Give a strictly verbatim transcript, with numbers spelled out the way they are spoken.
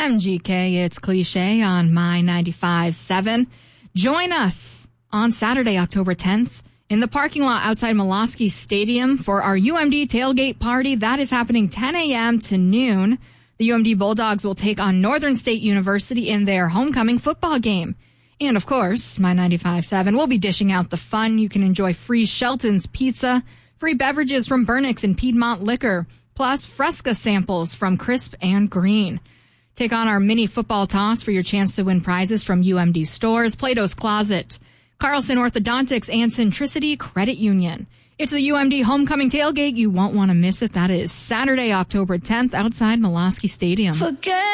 M G K, it's Cliche on My ninety-five point seven. Join us on Saturday, October tenth, in the parking lot outside Molosky Stadium for our U M D tailgate party. That is happening ten a.m. to noon. The U M D Bulldogs will take on Northern State University in their homecoming football game. And, of course, My ninety-five point seven will be dishing out the fun. You can enjoy free Shelton's Pizza, free beverages from Burnix and Piedmont Liquor, plus Fresca samples from Crisp and Green. Take on our mini football toss for your chance to win prizes from U M D stores, Plato's Closet, Carlson Orthodontics, and Centricity Credit Union. It's the U M D homecoming tailgate. You won't want to miss it. That is Saturday, October tenth, outside Molosky Stadium. Forget